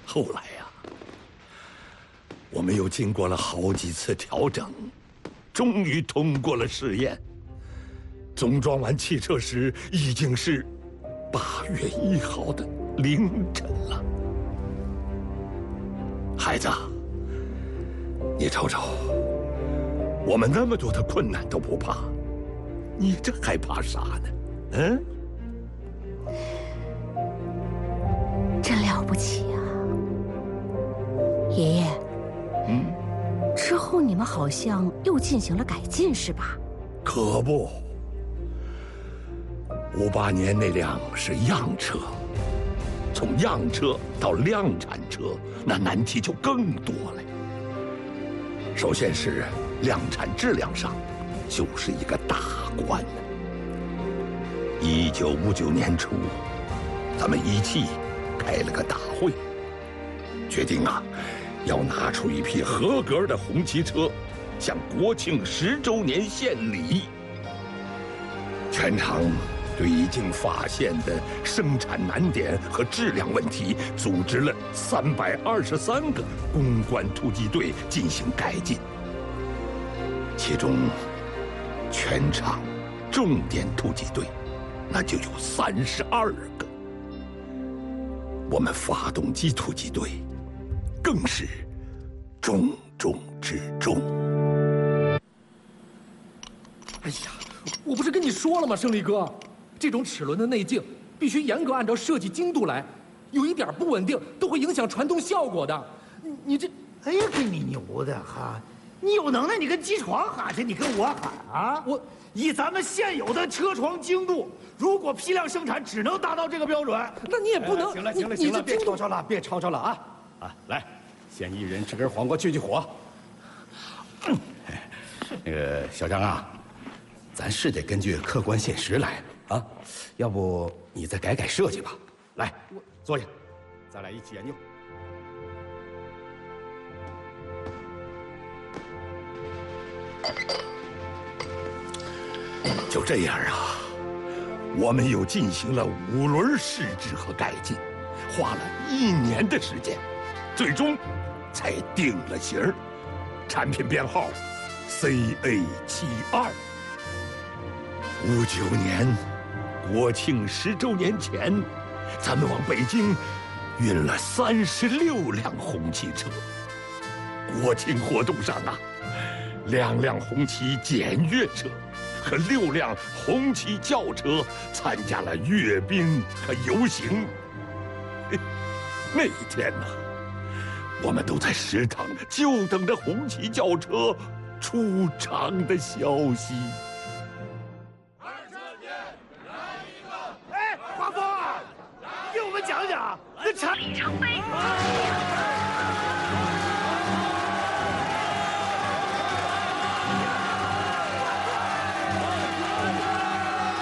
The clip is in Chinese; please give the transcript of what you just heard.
后来呀，我们又经过了好几次调整，终于通过了试验。总装完汽车时，已经是8月1号的凌晨了。孩子，你瞅瞅，我们那么多的困难都不怕，你这还怕啥呢？嗯？ 真了不起啊，爷爷。之后你们好像又进行了改进，是吧？ 可不，58年那辆是样车，从样车到量产车，那难题就更多了。首先是量产质量上，就是一个大关。1959年初，咱们一汽开了个大会，决定要拿出一批合格的红旗车，向国庆10周年献礼。全场对已经发现的生产难点和质量问题，组织了323个攻关突击队进行改进。其中，全场重点突击队，那就有32个。我们发动机突击队，更是重中之重。 哎呀，我不是跟你说了吗，胜利哥，这种齿轮的内径必须严格按照设计精度来，有一点不稳定都会影响传动效果的。你这， 哎呀，给你牛的哈！你有能耐，你跟机床喊去，你跟我喊啊！以咱们现有的车床精度，如果批量生产，只能达到这个标准。 那你也不能。 行了，别吵吵了，别吵吵了啊！来，先一人吃根黄瓜去火。那个小张啊，咱是得根据客观现实来啊，要不你再改改设计吧。来，坐下，咱俩一起研究。 就这样我们又进行了5轮试制和改进，花了1年的时间，最终才定了型儿，产品编号 CA72。59年国庆10周年前，咱们往北京运了36辆红旗车。国庆活动上2辆红旗检阅车和6辆红旗轿车参加了阅兵和游行。那一天我们都在食堂就等着红旗轿车出场的消息。 哎，华峰，给我们讲讲那产里程碑。